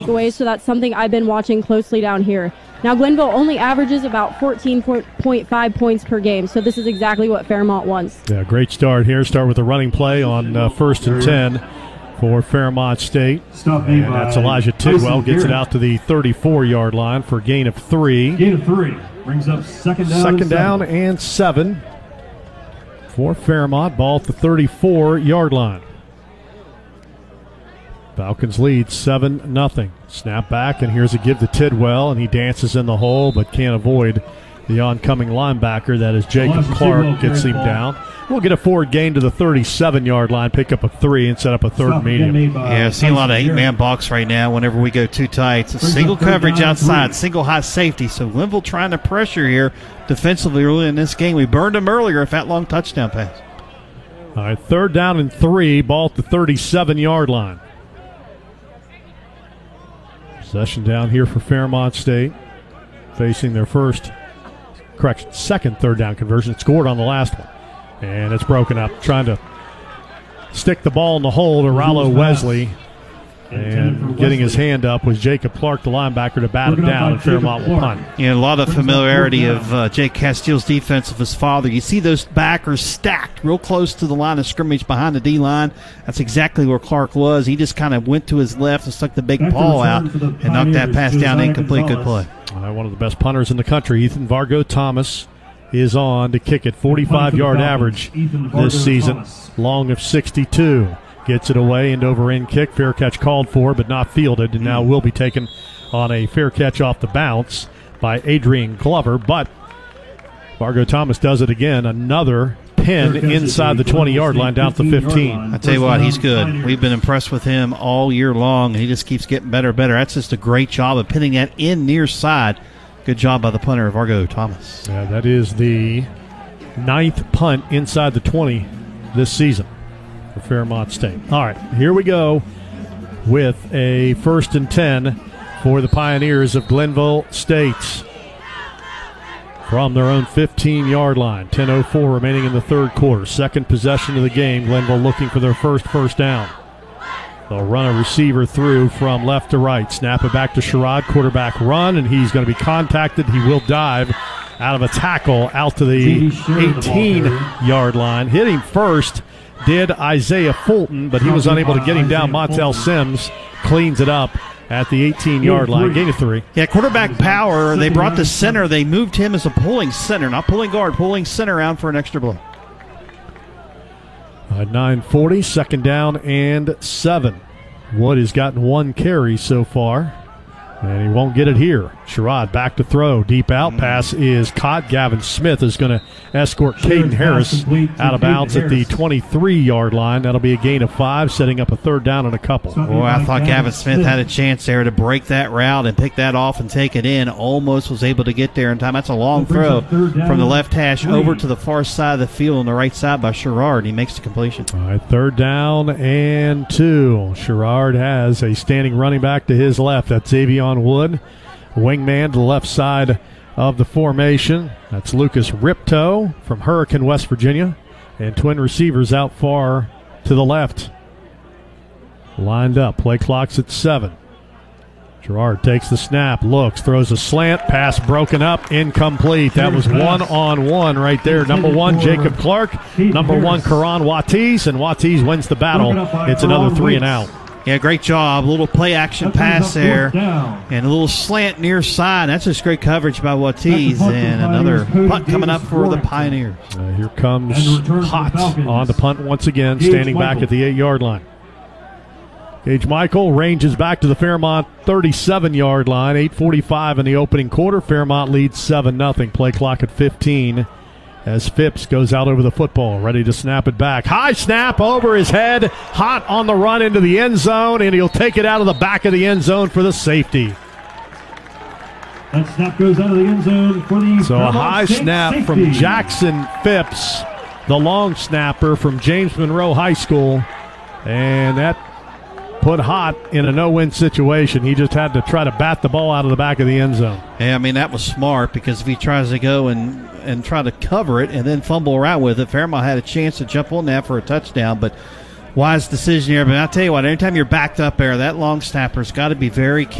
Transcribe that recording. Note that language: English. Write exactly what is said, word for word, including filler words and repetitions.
away, so that's something I've been watching closely down here. Now, Glenville only averages about fourteen point five points per game, so this is exactly what Fairmont wants. Yeah, great start here. Start with a running play on uh, first and ten for Fairmont State. And that's Elijah Tidwell. Gets it out to the thirty-four-yard line for a gain of three. Gain of three. Brings up second down Second and down seven. and seven for Fairmont. Ball at the thirty-four-yard line. Falcons lead seven nothing. Snap back, and here's a give to Tidwell, and he dances in the hole but can't avoid the oncoming linebacker. That is Jacob Clark. Gets him down. We'll get a forward gain to the thirty-seven-yard line, pick up a three, and set up a third medium. Yeah, I've seen a lot of eight-man box right now whenever we go too tight. It's a single coverage outside, single high safety. So Glenville trying to pressure here defensively early in this game. We burned them earlier with that long touchdown pass. All right, third down and three, ball at the thirty-seven-yard line. Possession down here for Fairmont State, facing their first, correction, second third down conversion. It scored on the last one, and it's broken up. Trying to stick the ball in the hole to Rollo Wesley, and getting his hand up was Jacob Clark, the linebacker, to bat it down, and Fairmont will punt. Yeah, a lot of familiarity of uh, Jake Castile's defense with his father. You see those backers stacked real close to the line of scrimmage behind the D-line. That's exactly where Clark was. He just kind of went to his left and stuck the big paw out and knocked that pass down incomplete. Good play. Uh, one of the best punters in the country, Ethan Vargo Thomas, is on to kick it. forty-five-yard average this season, long of sixty-two. Gets it away and over in kick. Fair catch called for, but not fielded, and now will be taken on a fair catch off the bounce by Adrian Glover. But Vargo Thomas does it again. Another pin inside the twenty-yard line down to the fifteen. I tell you what, he's good. We've been impressed with him all year long, and he just keeps getting better and better. That's just a great job of pinning that in near side. Good job by the punter, Vargo Thomas. Yeah, that is the ninth punt inside the twenty this season for Fairmont State. All right, here we go with a first and ten for the Pioneers of Glenville State from their own fifteen-yard line. ten oh four remaining in the third quarter. Second possession of the game. Glenville looking for their first first down. They'll run a receiver through from left to right. Snap it back to Sherrod. Quarterback run, and he's going to be contacted. He will dive out of a tackle out to the eighteen-yard line. Hitting first did Isaiah Fulton, but he was unable to get him down. Montel Sims cleans it up at the eighteen-yard line. Gain of three. Yeah, quarterback power. They brought the center. They moved him as a pulling center, not pulling guard, pulling center out for an extra blow. At nine forty, second down and seven. Wood has gotten one carry so far, and he won't get it here. Sherrod back to throw. Deep out pass is caught. Gavin Smith is going to escort Caden Harris out of bounds at the twenty-three-yard line. That'll be a gain of five, setting up a third down and a couple. Boy, I thought Gavin Smith had a chance there to break that route and pick that off and take it in. Almost was able to get there in time. That's a long throw from the left hash over to the far side of the field on the right side by Sherrard. He makes the completion. All right, third down and two. Sherrard has a standing running back to his left. That's Xavion Wood. Wingman to the left side of the formation. That's Lucas Ripto from Hurricane, West Virginia. And twin receivers out far to the left. Lined up. Play clock's at seven. Gerard takes the snap, looks, throws a slant, pass broken up, incomplete. That was one-on-one right there. Number one, Jacob Clark. Number one, Karan Watiz. And Watiz wins the battle. It's another three and out. Yeah, great job. A little play-action pass there. And a little slant near side. That's just great coverage by Watiz. And another punt coming up for the Pioneers. Uh, here comes Hot on the punt once again, standing back at the eight-yard line. Gage Michael ranges back to the Fairmont thirty-seven-yard line. eight forty-five in the opening quarter. Fairmont leads seven nothing. Play clock at fifteen. As Phipps goes out over the football, ready to snap it back. High snap over his head. Hot on the run into the end zone, and he'll take it out of the back of the end zone for the safety. That snap goes out of the end zone for the So a high snap safety from Jackson Phipps, the long snapper from James Monroe High School, and that put Hot in a no-win situation. He just had to try to bat the ball out of the back of the end zone. Yeah, I mean, that was smart because if he tries to go and, and try to cover it and then fumble around with it, Fairmont had a chance to jump on that for a touchdown, but wise decision here. But I'll tell you what, anytime you're backed up there, that long snapper's got to be very